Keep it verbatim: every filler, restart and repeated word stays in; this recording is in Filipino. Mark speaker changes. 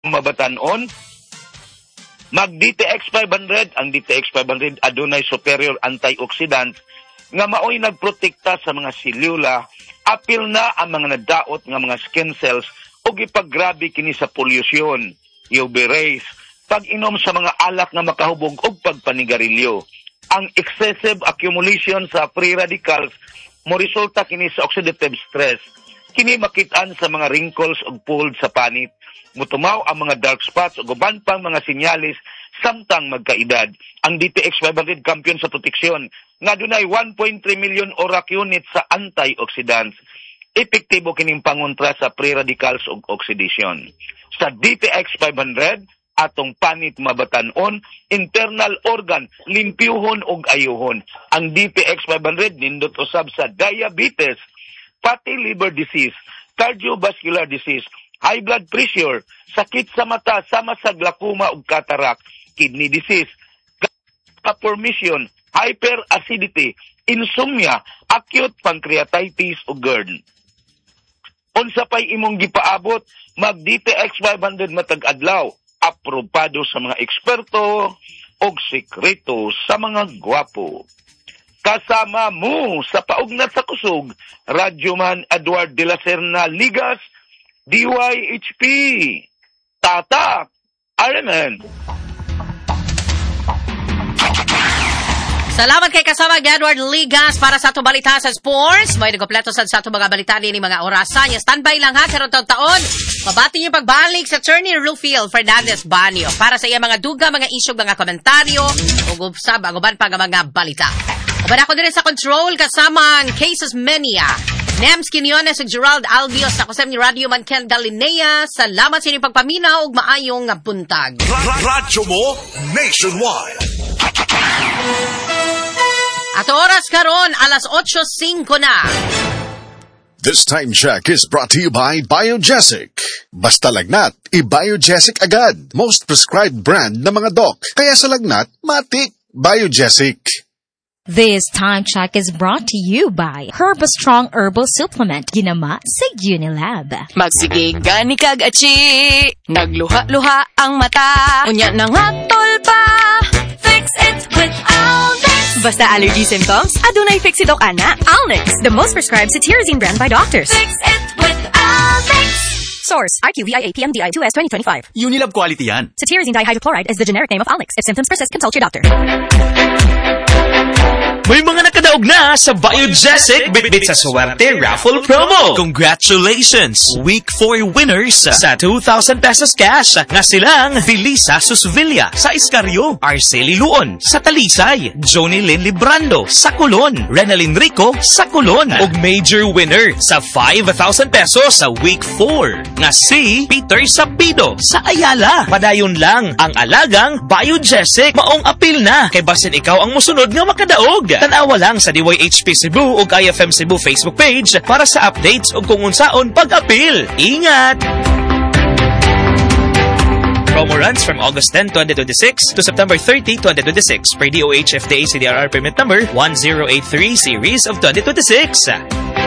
Speaker 1: mabatanon, mag-D T X five hundred, ang D T X five hundred adunay superior antioxidant nga maoy nagprotekta sa mga selula, apil na ang mga nadaot nga mga skin cells ug ipaggrabe kini sa pollution, U V rays, pag-inom sa mga alak nga makahubog ug pagpanigarilyo. Ang excessive accumulation sa free radicals mo resulta kini sa oxidative stress. Kini makitaan sa mga wrinkles ug folds sa panit. Mutumaw ang mga dark spots ug uban pang mga sinyalis samtang magkaedad. Ang D T X five hundred kampiyon sa proteksyon nga dunay one point three million ORAC units sa antioxidants. Epektibo kining pangontra sa free radicals ug oxidation. Sa D T X five hundred, atong panit mabatanon, internal organ limpyuhon ug ayuhon. Ang D T X five hundred nindot usab sa diabetes, fatty liver disease, cardiovascular disease, high blood pressure, sakit sa mata sama sa glaucoma ug cataract, kidney disease, formation, hyperacidity, insomnia, acute pancreatitis ug GERD. Unsa pay imong gipaabot, mag D T X five hundred matag adlaw, aprobado sa mga eksperto ug sekreto sa mga gwapo. Kasama mo sa paugnat sa kusog, Radyoman Edward de la Serna Ligas, D Y H P, Tatak, Ironman.
Speaker 2: Salamat kay kasama Edward Ligas para sa ato balita sa sports. May nagkompleto sa ato mga balita ni mga orasan. Standby lang ha, karon taon. Mabati niyo pagbalik sa Attorney Rufiel Fernandez Banyo para sa iya mga duga, mga isyog, mga komentaryo ug usab ang uban pa nga mga balita. Uban ako din sa control kasama ang Cases Mania, Nems Quinones ug Gerald Albios. Ako sa ni Radio Man Ken Galinea. Salamat sa inyong pagpaminaw ug maayong buntag.
Speaker 3: Radyo mo nationwide.
Speaker 2: Ato oras karon alas eight oh five na.
Speaker 3: This time check is brought to you by Biogesic. Basta lagnat, i-Biogesic agad. Most prescribed brand ng mga doc. Kaya sa lagnat, matik. Biogesic.
Speaker 4: This time check is brought to you by Herbastrong Herbal Supplement. Ginama sa Unilab.
Speaker 5: Magsigigani kag achi, nagluha-luha ang mata. Unya nang hatol pa, fix it with Alnex. Basta allergy symptoms, adunay fix it ok ana. Alnex, the most prescribed cetirizine brand by doctors. Fix it with Alnex. Source, I Q V I A P M D I two S twenty twenty-five.
Speaker 6: Unilab quality yan.
Speaker 5: Cetirizine dihydrochloride is the generic name of Alnex. If symptoms persist, consult your doctor.
Speaker 6: May mga nakadaog na sa Biogesic Bitbit sa Suwerte Raffle Promo. Congratulations! Week four winners sa two thousand pesos cash nga silang Felisa Susvilla sa Iscario, Arceli Luon sa Talisay, Johnny Lynn Librando sa Colon, Renalyn Rico sa Colon, ug major winner sa five thousand pesos sa Week four nga si Peter Sapido sa Ayala. Padayon lang ang alagang Biogesic. Maong apil na kay basin ikaw ang musunod nga makadaog. Tanawa lang sa D Y H P Cebu ug I F M Cebu Facebook page para sa updates ug kung unsaon pag-apil. Ingat! Promo runs from August tenth, twenty twenty-six to September thirtieth, twenty twenty-six per D O H F D A C D R R permit number one zero eight three series of twenty twenty-six.